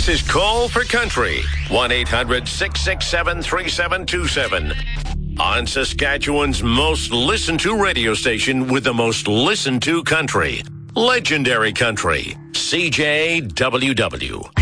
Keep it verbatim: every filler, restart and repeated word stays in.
This is Call for Country. one eight hundred six six seven three seven two seven. On Saskatchewan's most listened to radio station with the most listened to country. Legendary Country. C J W W.